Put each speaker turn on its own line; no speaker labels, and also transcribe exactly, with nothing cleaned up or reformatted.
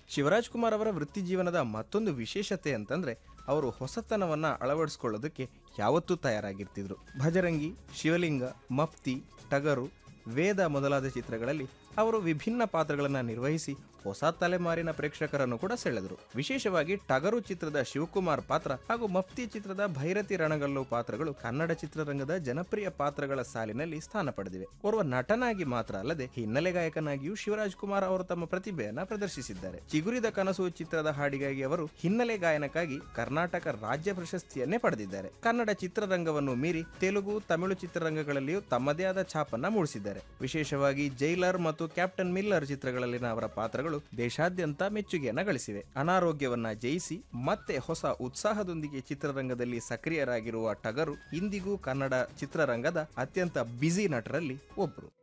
ಶಿವರಾಜ್ ಕುಮಾರ್ ಅವರ ವೃತ್ತಿ ಜೀವನದ ಮತ್ತೊಂದು ವಿಶೇಷತೆ ಅಂತಂದ್ರೆ ಅವರು ಹೊಸತನವನ್ನ ಅಳವಡಿಸಿಕೊಳ್ಳೋದಕ್ಕೆ ಯಾವತ್ತೂ ತಯಾರಾಗಿರ್ತಿದ್ರು. ಭಜರಂಗಿ, ಶಿವಲಿಂಗ, ಮಫ್ತಿ, ಟಗರು, ವೇದ ಮೊದಲಾದ ಚಿತ್ರಗಳಲ್ಲಿ ಅವರು ವಿಭಿನ್ನ ಪಾತ್ರಗಳನ್ನು ನಿರ್ವಹಿಸಿ ಹೊಸ ತಲೆಮಾರಿನ ಪ್ರೇಕ್ಷಕರನ್ನು ಕೂಡ ಸೆಳೆದರು. ವಿಶೇಷವಾಗಿ ಟಗರು ಚಿತ್ರದ ಶಿವಕುಮಾರ್ ಪಾತ್ರ ಹಾಗೂ ಮಫ್ತಿ ಚಿತ್ರದ ಭೈರತಿ ರಣಗಲ್ಲು ಪಾತ್ರಗಳು ಕನ್ನಡ ಚಿತ್ರರಂಗದ ಜನಪ್ರಿಯ ಪಾತ್ರಗಳ ಸಾಲಿನಲ್ಲಿ ಸ್ಥಾನ ಪಡೆದಿವೆ. ಓರ್ವ ನಟನಾಗಿ ಮಾತ್ರ ಅಲ್ಲದೆ ಹಿನ್ನೆಲೆ ಗಾಯಕನಾಗಿಯೂ ಶಿವರಾಜ್ ಕುಮಾರ್ ಅವರು ತಮ್ಮ ಪ್ರತಿಭೆಯನ್ನ ಪ್ರದರ್ಶಿಸಿದ್ದಾರೆ. ಚಿಗುರಿದ ಕನಸು ಚಿತ್ರದ ಹಾಡಿಗಾಗಿ ಅವರು ಹಿನ್ನೆಲೆ ಗಾಯನಕ್ಕಾಗಿ ಕರ್ನಾಟಕ ರಾಜ್ಯ ಪ್ರಶಸ್ತಿಯನ್ನೇ ಪಡೆದಿದ್ದಾರೆ. ಕನ್ನಡ ಚಿತ್ರರಂಗವನ್ನು ಮೀರಿ ತೆಲುಗು, ತಮಿಳು ಚಿತ್ರರಂಗಗಳಲ್ಲಿಯೂ ತಮ್ಮದೇ ಆದ ಛಾಪನ್ನ ಮೂಡಿಸಿದ್ದಾರೆ. ವಿಶೇಷವಾಗಿ ಜೈಲರ್ ಮತ್ತು ಕ್ಯಾಪ್ಟನ್ ಮಿಲ್ಲರ್ ಚಿತ್ರಗಳಲ್ಲಿನ ಅವರ ಪಾತ್ರಗಳು ದೇಶಾದ್ಯಂತ ಮೆಚ್ಚುಗೆಯನ್ನ ಗಳಿಸಿವೆ. ಅನಾರೋಗ್ಯವನ್ನ ಜಯಿಸಿ ಮತ್ತೆ ಹೊಸ ಉತ್ಸಾಹದೊಂದಿಗೆ ಚಿತ್ರರಂಗದಲ್ಲಿ ಸಕ್ರಿಯರಾಗಿರುವ ಟಗರು ಇಂದಿಗೂ ಕನ್ನಡ ಚಿತ್ರರಂಗದ ಅತ್ಯಂತ ಬ್ಯುಸಿ ನಟರಲ್ಲಿ ಒಬ್ಬರು.